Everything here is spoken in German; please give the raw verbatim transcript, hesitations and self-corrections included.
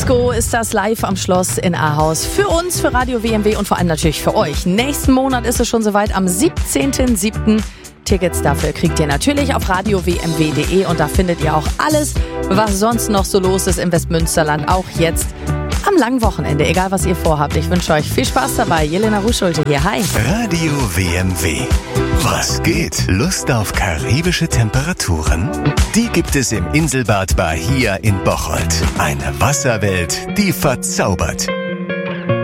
Disco ist das live am Schloss in Ahaus. Für uns, für Radio W M W und vor allem natürlich für euch. Nächsten Monat ist es schon soweit, am siebzehnten siebten Tickets dafür kriegt ihr natürlich auf radio w m w punkt d e und da findet ihr auch alles, was sonst noch so los ist im Westmünsterland, auch jetzt am langen Wochenende, egal was ihr vorhabt. Ich wünsche euch viel Spaß dabei. Jelena Ruhschulte hier, hi. Radio W M W. Was geht? Lust auf karibische Temperaturen? Die gibt es im Inselbad Bahia in Bocholt. Eine Wasserwelt, die verzaubert.